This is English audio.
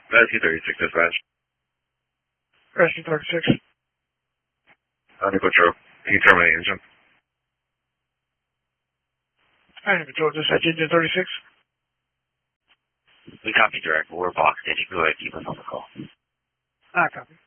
Rescue 36 dispatch. Rescue 36. Under control. Can you terminate engine? Under control, dispatch engine 36. We copy direct. We're boxed in. You can go ahead and keep us on the call. Copy.